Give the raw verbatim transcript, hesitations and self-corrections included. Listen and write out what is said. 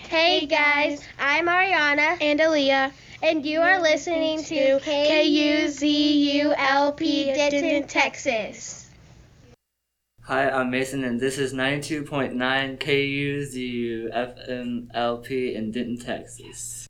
Hey guys, I'm Ariana and Aaliyah, and you are listening to K U Z U L P Denton, Texas. Hi, I'm Mason, and this is ninety-two point nine K U Z U F M L P in Denton, Texas.